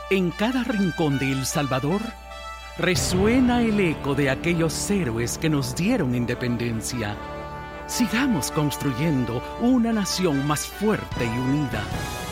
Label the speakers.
Speaker 1: En cada rincón de El Salvador resuena el eco de aquellos héroes que nos dieron independencia. Sigamos construyendo una nación más fuerte y unida.